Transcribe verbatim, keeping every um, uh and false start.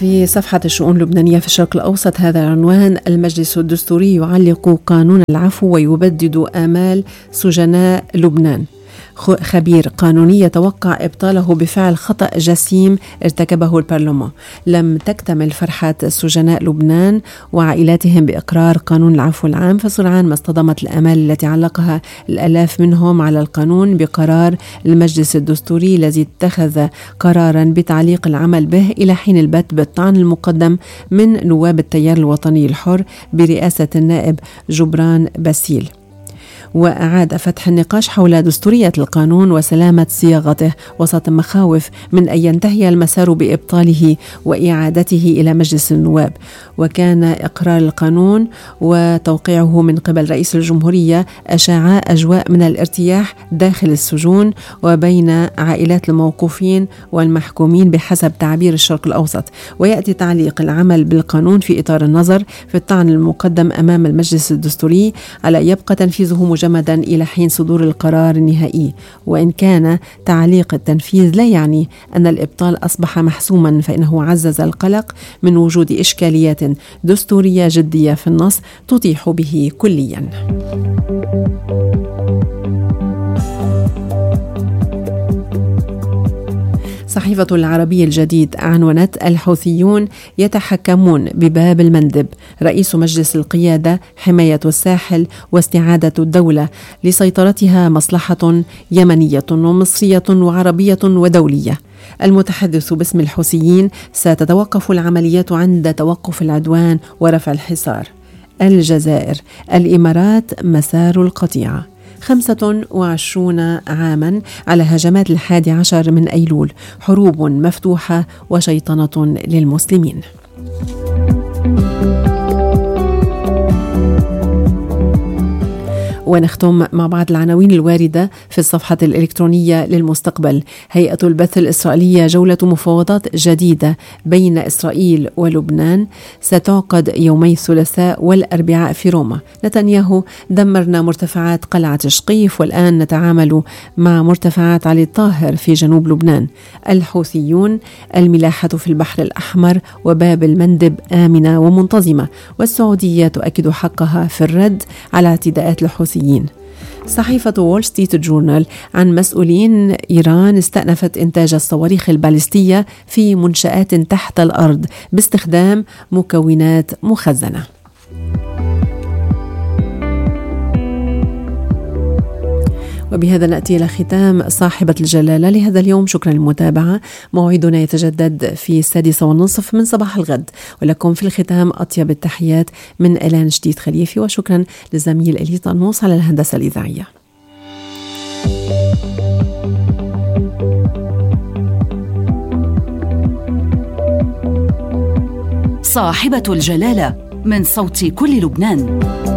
في صفحة الشؤون اللبنانية في الشرق الأوسط هذا العنوان: المجلس الدستوري يعلق قانون العفو ويبدد آمال سجناء لبنان. خبير قانوني يتوقع إبطاله بفعل خطأ جسيم ارتكبه البرلمان. لم تكتمل فرحة سجناء لبنان وعائلاتهم بإقرار قانون العفو العام، فسرعان ما اصطدمت الآمال التي علقها الآلاف منهم على القانون بقرار المجلس الدستوري الذي اتخذ قرارا بتعليق العمل به إلى حين البت بالطعن المقدم من نواب التيار الوطني الحر برئاسة النائب جبران باسيل. وأعاد فتح النقاش حول دستورية القانون وسلامة صياغته وسط مخاوف من أن ينتهي المسار بإبطاله وإعادته إلى مجلس النواب. وكان إقرار القانون وتوقيعه من قبل رئيس الجمهورية أشاع أجواء من الارتياح داخل السجون وبين عائلات الموقوفين والمحكومين بحسب تعبير الشرق الأوسط. ويأتي تعليق العمل بالقانون في إطار النظر في الطعن المقدم أمام المجلس الدستوري على يبقى تنفيذه مجمدا إلى حين صدور القرار النهائي. وإن كان تعليق التنفيذ لا يعني أن الإبطال أصبح محسوما، فإنه عزز القلق من وجود إشكاليات دستورية جدية في النص تطيح به كليا. صحيفة العربي الجديد عنونت: الحوثيون يتحكمون بباب المندب، رئيس مجلس القيادة حماية الساحل واستعادة الدولة لسيطرتها مصلحة يمنية ومصرية وعربية ودولية. المتحدث باسم الحوثيين: ستتوقف العمليات عند توقف العدوان ورفع الحصار. الجزائر: الإمارات مسار القطيعة. خمسة وعشرون عاما على هجمات الحادي عشر من أيلول، حروب مفتوحة وشيطنة للمسلمين. ونختم مع بعض العناوين الواردة في الصفحة الإلكترونية للمستقبل. هيئة البث الإسرائيلية: جولة مفاوضات جديدة بين إسرائيل ولبنان ستعقد يومي الثلاثاء والأربعاء في روما. نتنياهو: دمرنا مرتفعات قلعة شقيف والآن نتعامل مع مرتفعات علي الطاهر في جنوب لبنان. الحوثيون: الملاحة في البحر الأحمر وباب المندب آمنة ومنتظمة، والسعودية تؤكد حقها في الرد على اعتداءات الحوثيين. صحيفة وول ستريت جورنال: عن مسؤولين إيران استأنفت إنتاج الصواريخ البالستية في منشآت تحت الأرض باستخدام مكونات مخزنة. وبهذا نأتي إلى ختام صاحبة الجلالة لهذا اليوم. شكرا للمتابعة. موعدنا يتجدد في السادسة والنصف من صباح الغد، ولكم في الختام أطيب التحيات من إلان جديد خليفي، وشكرا لزميل إلي طنوس على الهندسة الإذاعية. صاحبة الجلالة من صوت كل لبنان.